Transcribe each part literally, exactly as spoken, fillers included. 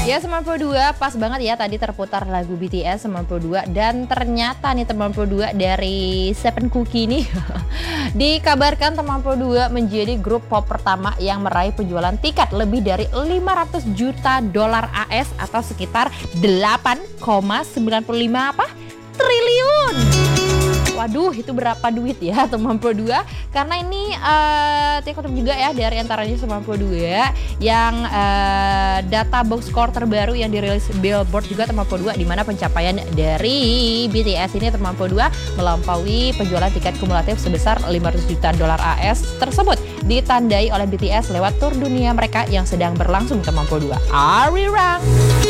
Ya sembilan puluh dua, pas banget ya tadi terputar lagu B T S sembilan puluh dua. Dan ternyata nih sembilan puluh dua dari Seven Cookie nih dikabarkan sembilan puluh dua menjadi grup pop pertama yang meraih penjualan tiket lebih dari lima ratus juta dolar A S atau sekitar delapan koma sembilan lima apa? triliun. Waduh, itu berapa duit ya sembilan puluh dua? Karena ini uh, TikTok juga ya dari antaranya sembilan puluh dua yang uh, data box score terbaru yang dirilis Billboard juga sembilan puluh dua, di mana pencapaian dari B T S ini sembilan puluh dua melampaui penjualan tiket kumulatif sebesar lima ratus juta dolar A S tersebut ditandai oleh B T S lewat tur dunia mereka yang sedang berlangsung sembilan puluh dua. Arirang.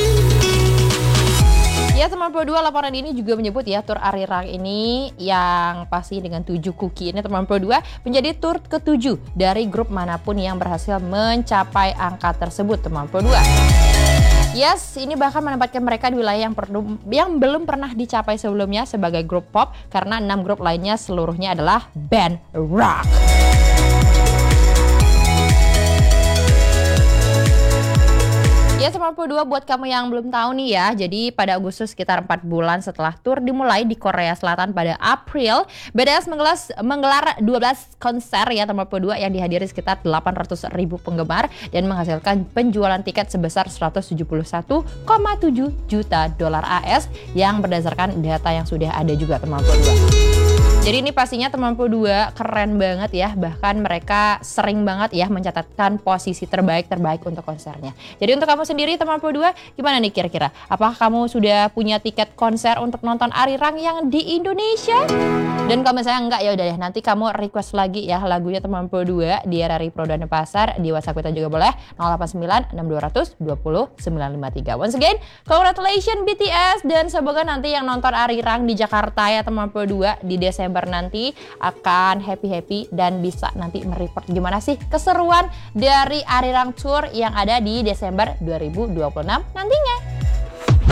Ya sembilan puluh dua, laporan ini juga menyebut ya tur Arirang ini yang pasti dengan tujuh cookie ini sembilan puluh dua menjadi tur ketujuh dari grup manapun yang berhasil mencapai angka tersebut sembilan puluh dua. Yes, ini bahkan menempatkan mereka di wilayah yang, perlu, yang belum pernah dicapai sebelumnya sebagai grup pop karena enam grup lainnya seluruhnya adalah band rock. Ya sembilan puluh dua buat kamu yang belum tahu nih ya, jadi pada Agustus sekitar empat bulan setelah tur dimulai di Korea Selatan pada April, B T S menggelar, menggelar dua belas konser ya sembilan puluh dua yang dihadiri sekitar delapan ratus ribu penggemar dan menghasilkan penjualan tiket sebesar seratus tujuh puluh satu koma tujuh juta dolar A S yang berdasarkan data yang sudah ada juga sembilan puluh dua. Jadi ini pastinya sembilan puluh dua keren banget ya, bahkan mereka sering banget ya mencatatkan posisi terbaik-terbaik untuk konsernya. Jadi untuk kamu sendiri sembilan puluh dua, gimana nih kira-kira? Apakah kamu sudah punya tiket konser untuk nonton Arirang yang di Indonesia? Dan kalau misalnya enggak, ya udah deh, nanti kamu request lagi ya lagunya sembilan puluh dua di R R I Pro dan Pasar, di WhatsApp kita juga boleh nol delapan sembilan enam dua nol nol dua nol sembilan lima tiga. Once again, congratulations B T S dan semoga nanti yang nonton Arirang di Jakarta ya sembilan puluh dua di Desember nanti akan happy-happy dan bisa nanti mereport gimana sih keseruan dari Arirang Tour yang ada di Desember dua ribu dua puluh enam nantinya.